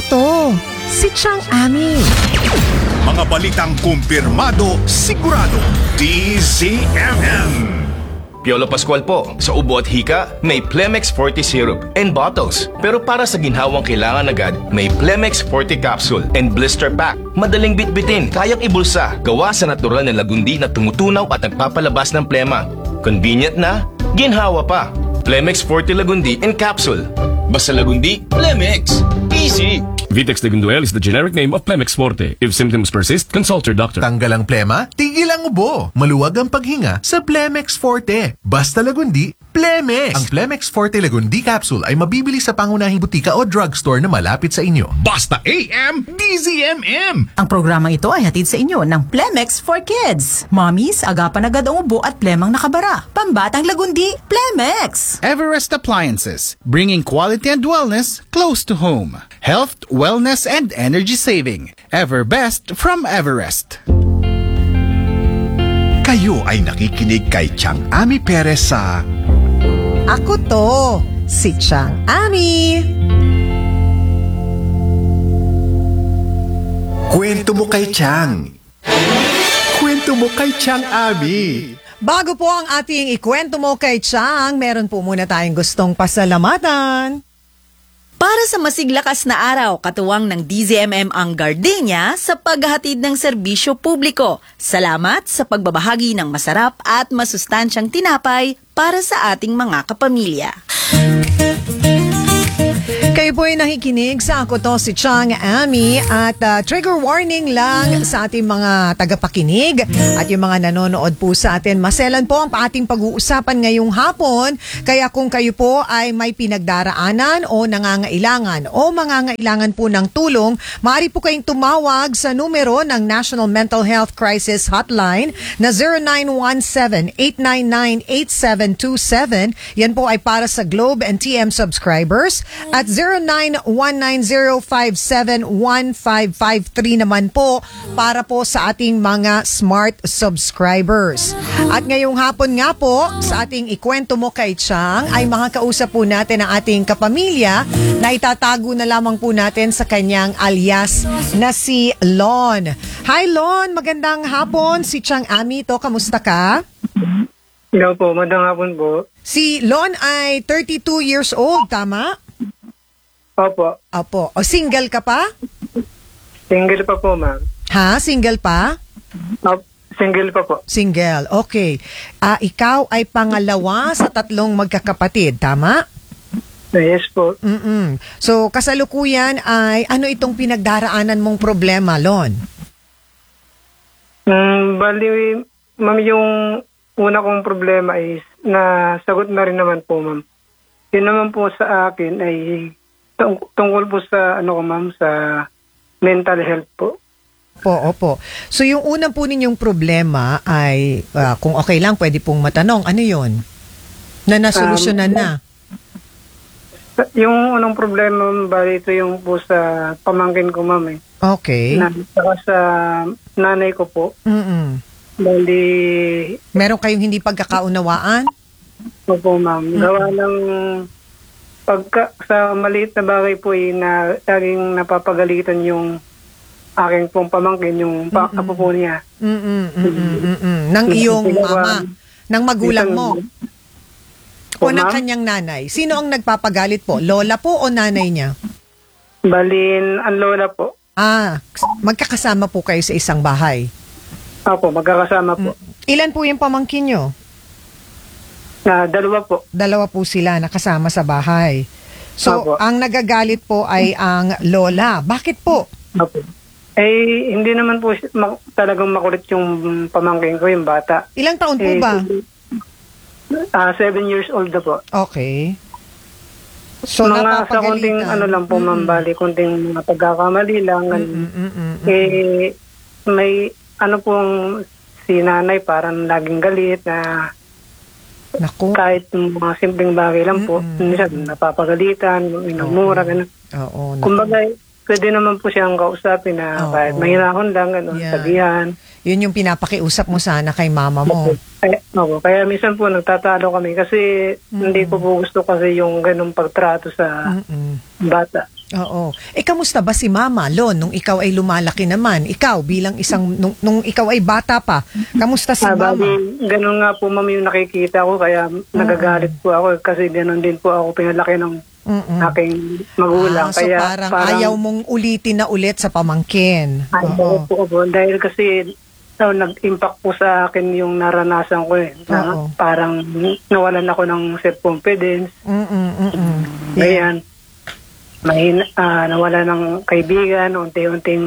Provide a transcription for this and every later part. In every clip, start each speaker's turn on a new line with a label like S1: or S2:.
S1: to, si Chang Ami.
S2: Mga balitang kumpirmado, sigurado, DZMM.
S3: Piolo Pascual po. Sa ubo at hika, may Plemex Forte Syrup and bottles. Pero para sa ginhawang kailangan agad, may Plemex Forte Capsule and Blister Pack. Madaling bitbitin, kayang ibulsa. Gawa sa natural na lagundi na tumutunaw at nagpapalabas ng plema. Convenient na, ginhawa pa. Plemex Forte Lagundi and Capsule. Basta lagundi, Plemex. Easy!
S4: Vitex Legunduel is the generic name of Plemex Forte. If symptoms persist, consult your doctor.
S5: Tanggal ang plema, tigil ang ubo. Maluwag ang paghinga sa Plemex Forte. Basta lagundi, Plemex. Ang Plemex Forte Lagundi Capsule ay mabibili sa pangunahing butika o drugstore na malapit sa inyo.
S2: Basta AM, DZMM.
S6: Ang programang ito ay hatid sa inyo ng Plemex for Kids. Mommies, agapan agad ang ubo at plemang nakabara. Pambatang lagundi, Plemex.
S7: Everest Appliances, bringing quality and wellness close to home. Health, wellness, and energy saving. Everbest from Everest.
S2: Kayo ay nakikinig kay Chang Ami Perez sa
S1: Ako to, si Chang Ami.
S2: Kwento mo kay Chang. Kwento mo kay Chang Ami.
S1: Bago po ang ating ikwento mo kay Chang, meron po muna tayong gustong pasalamatan.
S8: Para sa masiglakas na araw, katuwang ng DZMM ang Gardenia sa paghahatid ng serbisyo publiko. Salamat sa pagbabahagi ng masarap at masustansyang tinapay para sa ating mga kapamilya.
S1: Kayo po ay nakikinig sa Ako To, si Chang Ami at trigger warning lang sa ating mga tagapakinig at yung mga nanonood po sa atin. Maselan po ang ating pag-uusapan ngayong hapon, kaya kung kayo po ay may pinagdaraanan o nangangailangan o mangangailangan po ng tulong, maaari po kayong tumawag sa numero ng National Mental Health Crisis Hotline na 0917-899-8727. Yan po ay para sa Globe and TM subscribers at 0919-057-1553 naman po para po sa ating mga smart subscribers. At ngayong hapon nga po, sa ating ikwento mo kay Chang, ay makakausap po natin ang ating kapamilya na itatago na lamang po natin sa kanyang alias na si Lon. Hi Lon, magandang hapon. Si Chang Ami to, kamusta ka?
S9: Hello po, magandang hapon po.
S1: Si Lon ay 32 years old, tama?
S9: Opo.
S1: Opo. O single ka pa?
S9: Single pa po, ma'am.
S1: Ha? Single pa?
S9: Single pa po.
S1: Single. Okay. Ikaw ay pangalawa sa tatlong magkakapatid, tama?
S9: Yes po.
S1: So, kasalukuyan ay ano itong pinagdaraanan mong problema, Lon?
S9: Bali, ma'am, yung una kong problema is nasagot na rin naman po, ma'am. Yun naman po sa akin ay tungkol po sa ma'am, sa mental health po.
S1: Opo. So yung unang po ninyong problema ay kung okay lang pwede pong matanong, ano yun? Na nasolusyonan na?
S9: Yung unang problema, ma'am, bali ito yung po sa pamangkin ko, ma'am.
S1: Okay.
S9: Saka sa nanay ko po. Bali,
S1: meron kayong hindi pagkakaunawaan?
S9: Opo, ma'am. Gawa ng sa maliit na bagay po na laging napapagalitan yung aking pong pamangkin, yung apo po niya.
S1: Nang iyong mama, ng magulang mo? O ng kanyang nanay? Sino ang nagpapagalit po? Lola po o nanay niya?
S9: Balin, ang lola po.
S1: Magkakasama po kayo sa isang bahay?
S9: Opo, magkakasama po.
S1: Ilan po yung pamangkin nyo?
S9: Dalawa po.
S1: Dalawa po sila nakasama sa bahay. So,
S9: Opo.
S1: Ang nagagalit po ay ang lola. Bakit po?
S9: Opo. Hindi naman po talagang makulit yung pamangkin ko, yung bata.
S1: Ilang taon po ba?
S9: 7 years old na po.
S1: Okay. So,
S9: mga sa konting lang po, ma'am, bali, konting mga pagkakamali lang. May pong si nanay parang laging galit na
S1: naku.
S9: Kahit mga simpleng bagay lang po, minsan napapagalitan, inumura, gano'n.
S1: Oo.
S9: Kumbaga, pwede naman po siyang kausapin na kahit mahinahon lang, sabihan.
S1: Yun yung pinapakiusap mo sana kay mama mo.
S9: Kaya minsan po nagtatalo kami kasi hindi ko po gusto kasi yung ganung pagtrato sa bata.
S1: Oo. Kamusta ba si Mama, Lon, nung ikaw ay lumalaki naman? Ikaw, bilang isang, nung ikaw ay bata pa, kamusta si Mama?
S9: Ganun nga po, ma'am, yung nakikita ko, kaya nagagalit po ako kasi ganun din po ako pinalaki ng aking magulang.
S1: So
S9: kaya
S1: parang ayaw mong ulitin na ulit sa pamangkin.
S9: Ayaw po ako. Dahil kasi nag-impact po sa akin yung naranasan ko na parang nawalan ako ng self-confidence. Ganyan. Nawala ng kaibigan, unti-unting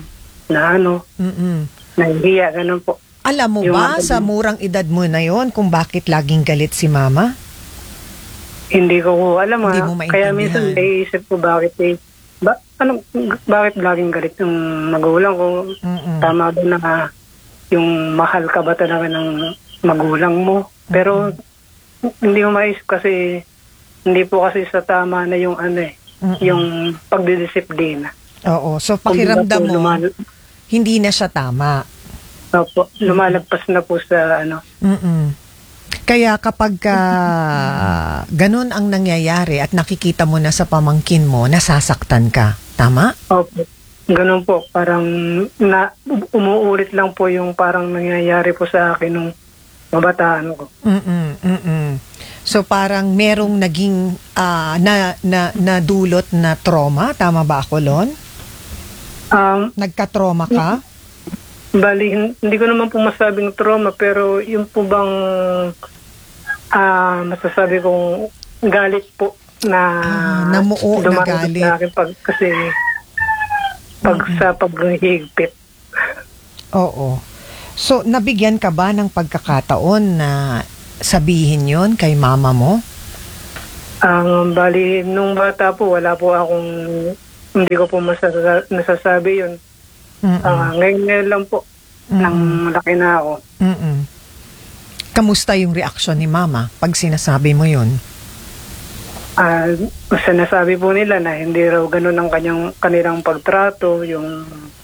S9: nahihiya, ganun po.
S1: Alam mo ba sa murang edad mo na yon kung bakit laging galit si Mama?
S9: Hindi ko po alam.
S1: Hindi mo maintindihan.
S9: Kaya minsan naiisip ko bakit bakit laging galit yung magulang ko? Tama ba na yung mahal ka ba talaga ng magulang mo? Pero hindi ko maisip kasi hindi po kasi sa tama na yung yung pagdidisiplina.
S1: Oo. So pakiramdam mo, hindi na siya tama.
S9: Opo. Lumalagpas na po sa
S1: Kaya kapag ganun ang nangyayari at nakikita mo na sa pamangkin mo, nasasaktan ka. Tama?
S9: Opo. Ganun po. Parang umuulit lang po yung parang nangyayari po sa akin nung mabataan ko.
S1: So parang merong naging nadulot na trauma. Tama ba ako, Lon? Nagka-trauma ka?
S9: Bali, hindi ko naman po masabing trauma, pero yung po bang masasabi kong galit po na
S1: namuo na galit.
S9: Sa akin kasi sa paghihigpit.
S1: Oo. So, nabigyan ka ba ng pagkakataon na sabihin yon kay mama mo?
S9: Bali, nung bata po, wala po akong, hindi ko po nasasabi yun. Ngayon lang po, nang laki na ako.
S1: Kamusta yung reaksyon ni Mama pag sinasabi mo yun?
S9: Sinasabi po nila na hindi raw ganun ang kanilang pagtrato, yung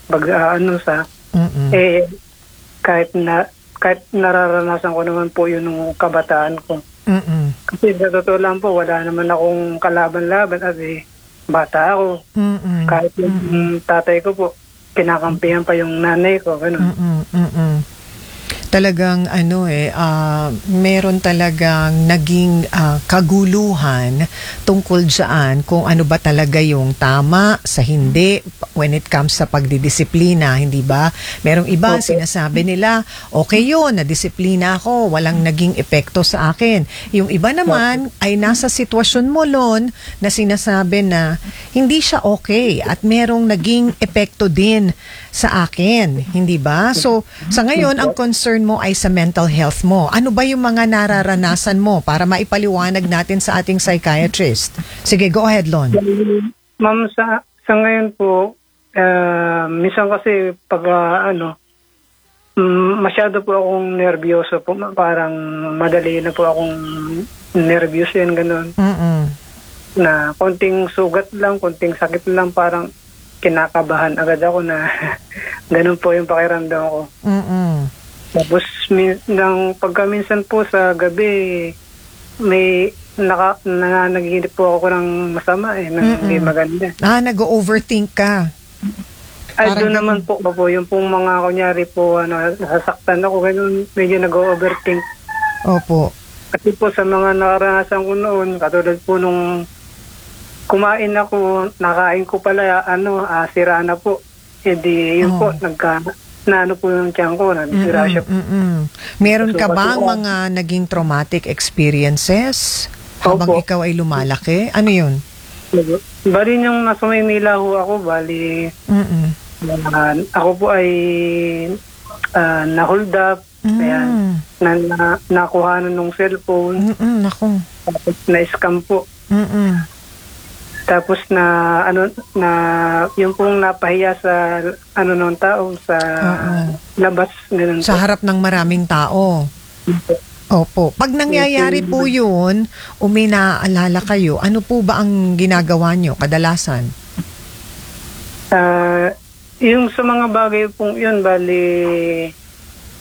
S9: kahit nararanasan ko naman po yun nung kabataan ko. Kasi sa totoo lang po, wala naman akong kalaban-laban at bata ako. Kahit yung tatay ko po, kinakampihan pa yung nanay ko, ganun.
S1: Talagang meron talagang naging kaguluhan tungkol dyan kung ano ba talaga yung tama sa hindi when it comes sa pagdidisiplina, hindi ba? Merong iba sinasabi nila, okay yun, nadisiplina ako, walang naging epekto sa akin. Yung iba naman ay nasa sitwasyon mo, Lon, na sinasabi na hindi siya okay at merong naging epekto din sa akin, hindi ba? So, sa ngayon, ang concern mo ay sa mental health mo. Ano ba yung mga nararanasan mo para maipaliwanag natin sa ating psychiatrist? Sige, go ahead, Lon.
S9: Ma'am, sa ngayon po, minsan kasi pag masyado po akong nervyoso po, parang madali na po akong nervyos yan, ganun. Na konting sugat lang, konting sakit lang, parang kinakabahan agad ako na ganun po yung pakiramdam ko. Tapos pagkaminsan po sa gabi, may nanaginip po ako ng masama hindi maganda.
S1: Nag-overthink ka.
S9: Ay, doon naman po yung pong mga kunyari po, nasasaktan ako, ganun, medyo nag-overthink.
S1: Opo.
S9: Kasi po sa mga nakaranasan ko noon, katulad po nung kumain ako, nakain ko pala, sira na po. Hindi, yun po, po yung tiyan ko, nasira siya po.
S1: Meron ka bang mga naging traumatic experiences habang ikaw ay lumalaki? Ano yun?
S9: Bali yung nasa Maynila ho ako, ako po ay na-hold up, ayan, nakuhanan ng cellphone, tapos na-scam po. Tapos yung pong napahiya sa ng tao sa labas, ganun
S1: sa harap ng maraming tao. Opo. Pag nangyayari po yun, naalala kayo, ano po ba ang ginagawa nyo kadalasan?
S9: Yung sa mga bagay pong yun, bali,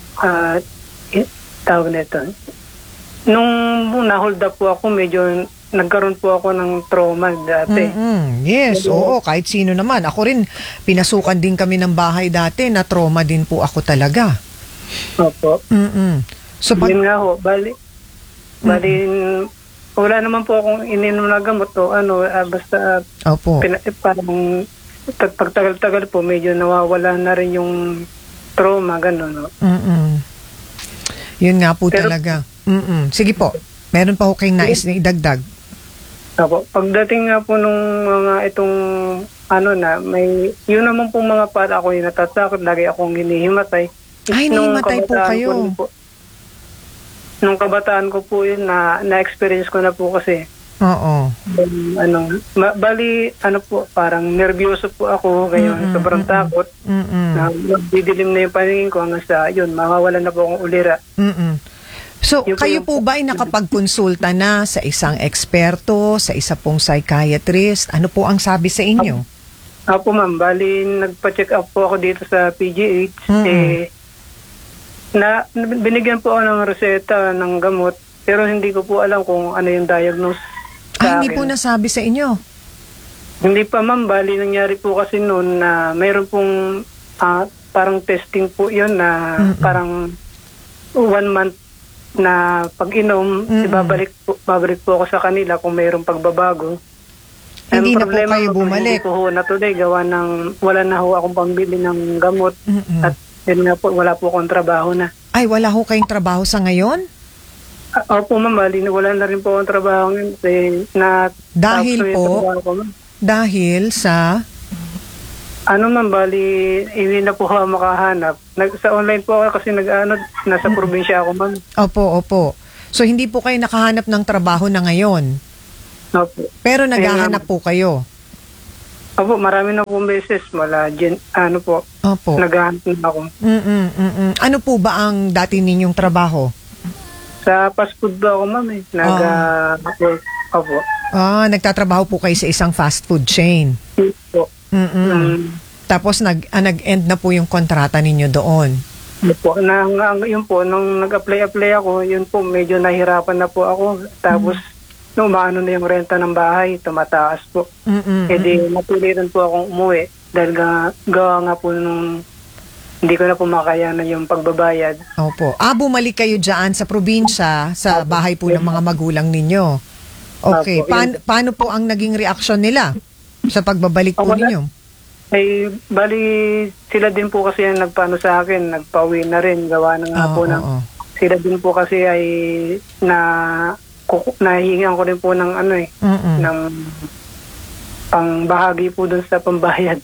S9: tawag nito. Nung na-hold up po ako, medyo nagkaroon po ako ng trauma dati.
S1: Yes, oo, kahit sino naman. Ako rin, pinasukan din kami ng bahay dati, na trauma din po ako talaga.
S9: Opo.
S1: So,
S9: Yun nga ho, bali, wala naman po akong ininom na gamot o basta
S1: opo.
S9: parang pagtagal-tagal po, medyo nawawala na rin yung trauma, gano'n. No?
S1: Yun nga po
S9: Pero-
S1: talaga. Sige po, meron pa ho kayong nais na idagdag.
S9: Opo. Pagdating nga po nung mga itong yun naman po mga para ako yung natatakot, lagi akong hinihimatay.
S1: Ay,
S9: Nung
S1: nahimatay po
S9: kabataan
S1: kayo.
S9: ko rin po, nung kabataan ko po yun, na-experience ko na po kasi.
S1: Oo.
S9: Bali, parang nervyoso po ako, ngayon sobrang takot. Na magdidilim na yung paningin ko hanggang sa, yun, mawawalan na po akong ulira.
S1: So,
S9: Yung po
S1: kayo
S9: yung-
S1: po ba ay nakapagkonsulta na sa isang eksperto, sa isa pong psychiatrist? Ano po ang sabi sa inyo?
S9: Apo ma'am, bali nagpa-check up po ako dito sa PGH. Binigyan po ako ng reseta ng gamot, pero hindi ko po alam kung ano yung diagnose sa
S1: Hindi
S9: akin.
S1: po nasabi sa inyo.
S9: Hindi pa ma'am, bali nangyari po kasi noon na mayroon pong parang testing po yun na parang 1 month na pag-inom, babalik po ako sa kanila kung mayroong pagbabago.
S1: Hindi na po
S9: problema
S1: kayo
S9: ko,
S1: bumalik.
S9: Hindi ko ho natuloy, gawa ng wala na ho akong pambili ng gamot at yun nga po, wala po akong trabaho na.
S1: Ay, wala ho kayong trabaho sa ngayon?
S9: Opo ma'am, bali wala na rin po akong trabaho ngayon.
S1: Dahil
S9: tapos yung
S1: po?
S9: trabaho ko, ma'am.
S1: Dahil sa...
S9: Ma'am, bali, hindi na po ako makahanap. Sa online po ako kasi nasa probinsya ako, ma'am.
S1: Opo. So, hindi po kayo nakahanap ng trabaho na ngayon?
S9: Opo.
S1: Pero naghahanap po kayo?
S9: Opo, marami na po beses.
S1: Opo.
S9: Naghahanap na ako.
S1: Ano po ba ang dati ninyong trabaho?
S9: Sa fast food ba ako, ma'am, eh. Nag-work. Opo.
S1: Nagtatrabaho po kayo sa isang fast food chain?
S9: Opo.
S1: Tapos nag-end na po yung kontrata ninyo doon?
S9: Po, yun po, nung nag-apply ako, yun po, medyo nahirapan na po ako. Tapos, nung umaano na yung renta ng bahay, tumataas po. E di, napilitan po akong umuwi. Dahil gawa nga po nung hindi ko na po makayanan yung pagbabayad.
S1: Opo. Bumalik kayo dyan sa probinsya, sa bahay po ng mga magulang ninyo. Okay.
S9: Opo, yun.
S1: Paano po ang naging reaksyon nila sa pagbabalik po ninyo?
S9: Ay, bali, sila din po kasi yung nagpaano sa akin, nagpauwi na rin, gawa na nga po
S1: Oo.
S9: sila din po kasi ay nahihingan ko rin po ng ng pangbahagi po dun sa pambayad.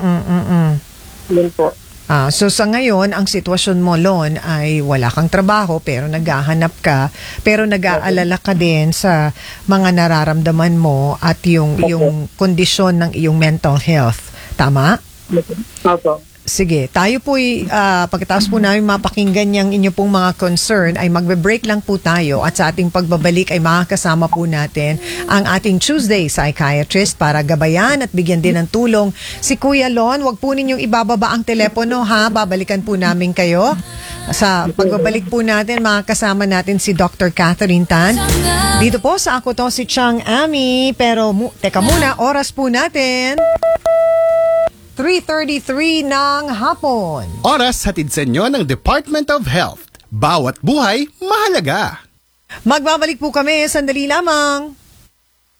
S9: Yun po.
S1: So sa ngayon, ang sitwasyon mo, Lon, ay wala kang trabaho pero naghahanap ka, pero nag-aalala ka din sa mga nararamdaman mo at yung kondisyon ng iyong mental health. Tama?
S9: Opo.
S1: Sige, tayo po'y pagkatapos po namin mapakinggan yung inyo pong mga concern ay magbe-break lang po tayo at sa ating pagbabalik ay makakasama po natin ang ating Tuesday psychiatrist para gabayan at bigyan din ng tulong si Kuya Lon. Huwag po ninyong ibababa ang telepono ha, babalikan po namin kayo. Sa pagbabalik po natin, makakasama natin si Dr. Catherine Tan. Dito po sa Ako To Si Chang Ami, pero teka muna, oras po natin. 3:33 ng hapon.
S7: Oras hatid sa inyo ng Department of Health. Bawat buhay, mahalaga.
S1: Magbabalik po kami, sandali lamang.